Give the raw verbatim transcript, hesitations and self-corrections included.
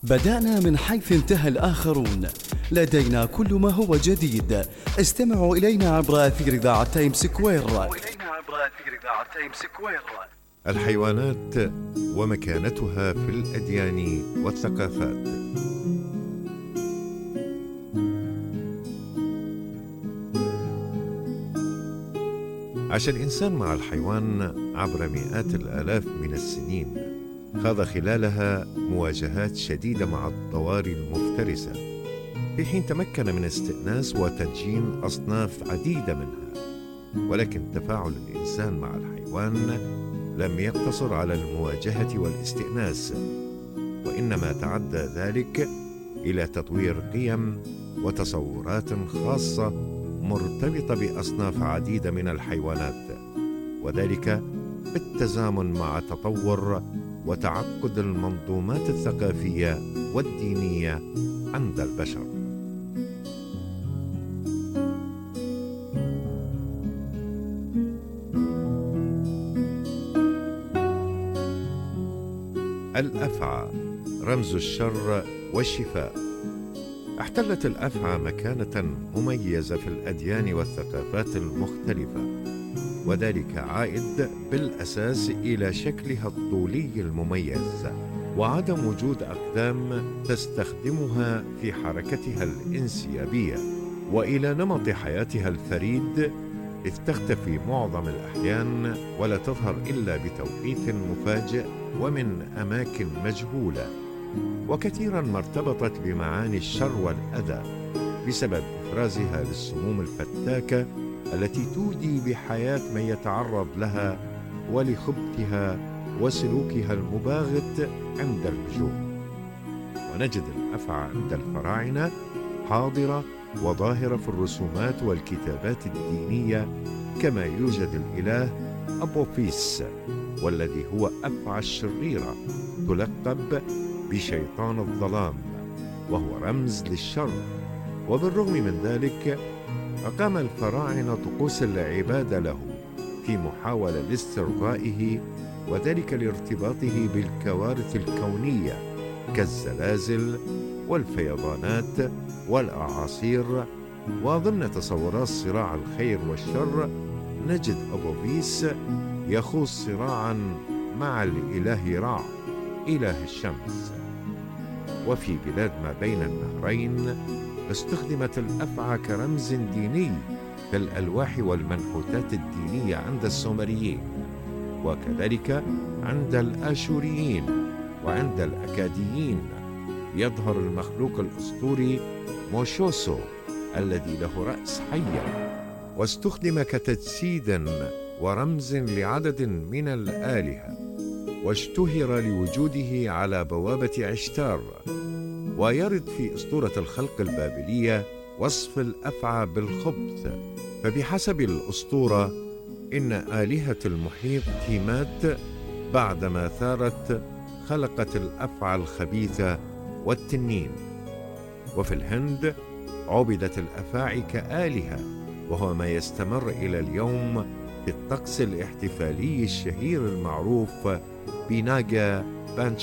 بدأنا من حيث انتهى الآخرون. لدينا كل ما هو جديد. استمعوا إلينا عبر أثير إذاعة تايم سكوير. الحيوانات ومكانتها في الأديان والثقافات. عاش الإنسان مع الحيوان عبر مئات الآلاف من السنين، خاض خلالها مواجهات شديدة مع الطوارئ المفترسة، في حين تمكن من استئناس وتدجين أصناف عديدة منها. ولكن تفاعل الإنسان مع الحيوان لم يقتصر على المواجهة والاستئناس، وإنما تعدى ذلك إلى تطوير قيم وتصورات خاصة مرتبطة بأصناف عديدة من الحيوانات، وذلك بالتزامن مع تطور وتعقد المنظومات الثقافية والدينية عند البشر. الأفعى رمز الشر والشفاء. احتلت الأفعى مكانة مميزة في الأديان والثقافات المختلفة، وذلك عائد بالأساس إلى شكلها الطولي المميز وعدم وجود أقدام تستخدمها في حركتها الانسيابية، وإلى نمط حياتها الفريد، إذ تختفي معظم الأحيان ولا تظهر إلا بتوقيت مفاجئ ومن أماكن مجهولة، وكثيرا ما ارتبطت بمعاني الشر والأذى بسبب إفرازها للسموم الفتاكة التي تودي بحياة من يتعرض لها ولخبثها وسلوكها المباغت عند الهجوم. ونجد الأفعى عند الفراعنة حاضرة وظاهرة في الرسومات والكتابات الدينية، كما يوجد الإله أبوفيس، والذي هو أفعى الشريرة تلقب بشيطان الظلام، وهو رمز للشر. وبالرغم من ذلك أقام الفراعنة طقوس العبادة له في محاولة لاسترضائه، وذلك لارتباطه بالكوارث الكونية كالزلازل والفيضانات والأعاصير. وضمن تصورات صراع الخير والشر نجد أبوفيس يخوض صراعا مع الإله رع إله الشمس. وفي بلاد ما بين النهرين استخدمت الأفعى كرمز ديني في الألواح والمنحوتات الدينية عند السومريين، وكذلك عند الآشوريين وعند الأكاديين. يظهر المخلوق الأسطوري موشوسو الذي له رأس حية، واستخدم كتجسيد ورمز لعدد من الآلهة، واشتهر لوجوده على بوابة عشتار. ويرد في أسطورة الخلق البابلية وصف الأفعى بالخبث، فبحسب الأسطورة إن آلهة المحيط تيمات بعدما ثارت خلقت الأفعى الخبيثة والتنين. وفي الهند عبدت الأفاعي كآلهة، وهو ما يستمر إلى اليوم في الطقس الاحتفالي الشهير المعروف بناغا بانشاتشي.